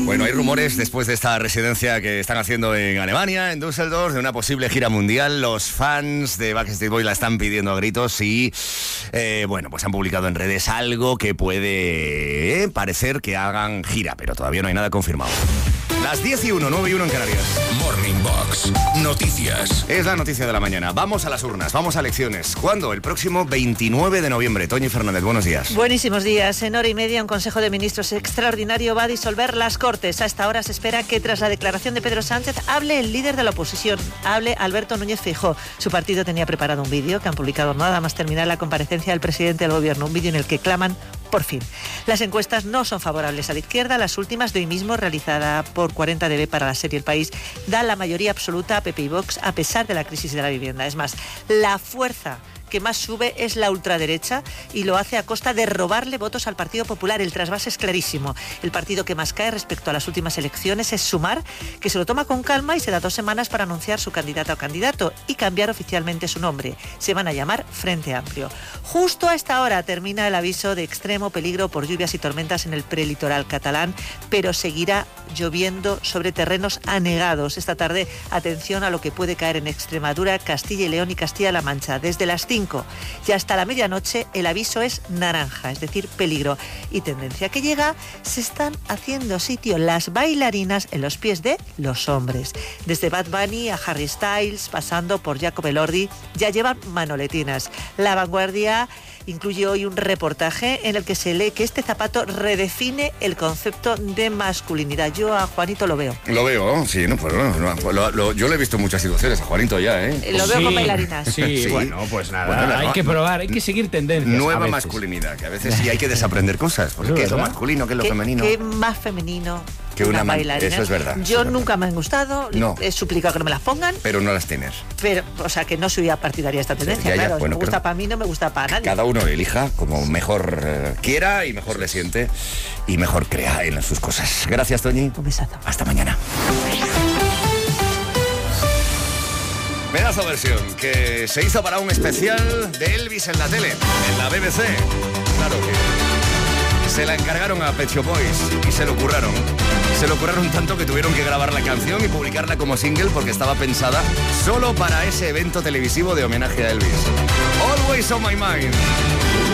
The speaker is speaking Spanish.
Bueno, hay rumores después de esta residencia que están haciendo en Alemania, en Düsseldorf, de una posible gira mundial. Los fans de Backstreet Boys la están pidiendo a gritos y, bueno, pues han publicado en redes algo que puede parecer que hagan gira, pero todavía no hay nada confirmado. Las 10:01, 9:01 en Canarias. Morning Box, noticias. Es la noticia de la mañana. Vamos a las urnas, vamos a elecciones. ¿Cuándo? El próximo 29 de noviembre. Toñi Fernández, buenos días. Buenísimos días. En hora y media un Consejo de Ministros extraordinario va a disolver las Cortes. A esta hora se espera que tras la declaración de Pedro Sánchez hable el líder de la oposición, hable Alberto Núñez Feijóo. Su partido tenía preparado un vídeo que han publicado nada más terminar la comparecencia del presidente del gobierno, un vídeo en el que claman por fin. Las encuestas no son favorables a la izquierda. Las últimas de hoy mismo, realizada por 40DB para la serie El País, dan la mayoría absoluta a PP y Vox a pesar de la crisis de la vivienda. Es más, la fuerza que más sube es la ultraderecha y lo hace a costa de robarle votos al Partido Popular. El trasvase es clarísimo. El partido que más cae respecto a las últimas elecciones es Sumar, que se lo toma con calma y se da 2 semanas para anunciar su candidata o candidato y cambiar oficialmente su nombre. Se van a llamar Frente Amplio. Justo a esta hora termina el aviso de extremo peligro por lluvias y tormentas en el prelitoral catalán, pero seguirá lloviendo sobre terrenos anegados. Esta tarde, atención a lo que puede caer en Extremadura, Castilla y León y Castilla-La Mancha. Desde las 5 y hasta la medianoche el aviso es naranja, es decir, peligro. Y tendencia que llega, se están haciendo sitio las bailarinas en los pies de los hombres. Desde Bad Bunny a Harry Styles, pasando por Jacob Elordi, ya llevan manoletinas. La Vanguardia incluye hoy un reportaje en el que se lee que este zapato redefine el concepto de masculinidad. Yo a Juanito lo veo. Lo veo, sí, no, pues yo lo he visto en muchas situaciones a Juanito ya, ¿eh? Lo veo con bailarinas. Sí, bueno, pues nada, Bueno, hay que probar, hay que seguir tendencias. Nueva masculinidad, que a veces sí hay que desaprender cosas. Porque ¿qué es lo masculino, qué es lo femenino? ¿Qué más femenino que una bailarina? Eso es verdad. Yo nunca me han gustado, he suplicado que no me las pongan. Pero no las tienes. Pero, o sea, que no soy partidaria de esta tendencia, sí, claro. Bueno, me gusta para mí, no me gusta para nadie. Cada uno elija como mejor quiera y mejor le siente y mejor crea en sus cosas. Gracias, Toñi. Un besazo. Hasta mañana. Pedazo versión que se hizo para un especial de Elvis en la tele, en la BBC. Claro que se la encargaron a Pet Shop Boys y se lo curraron. Se lo curraron tanto que tuvieron que grabar la canción y publicarla como single porque estaba pensada solo para ese evento televisivo de homenaje a Elvis. Always on my mind.